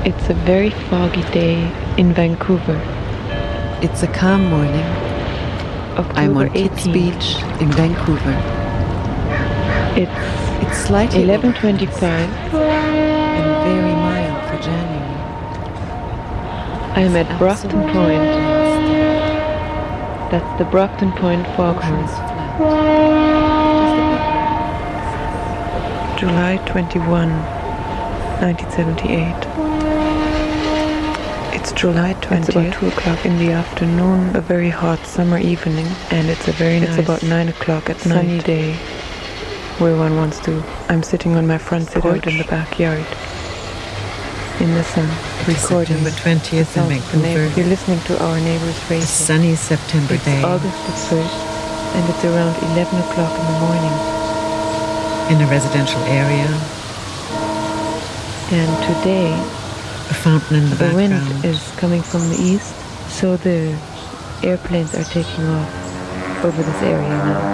It's a very foggy day in Vancouver. It's a calm morning. I'm October on Kitts 18th. Beach in Vancouver. It's slightly 11:25. and very mild for January. I'm at Brockton Absolutely Point. still. That's the Brockton Point Foghorn. Ocean's flat. July 21, 1978. It's July 20th. It's about 2 o'clock in the afternoon, a very hot summer evening, and it's a very nice, it's about 9 o'clock at night, sunny day, where one wants to. I'm sitting on my front porch in the backyard, in the sun, recording September 20th in Vancouver. You're listening to our neighbors A racing. sunny September It's day August the 1st, and it's around 11 o'clock in the morning. in a residential area. And today, A fountain in the the background. wind is coming from the east, so the airplanes are taking off over this area now.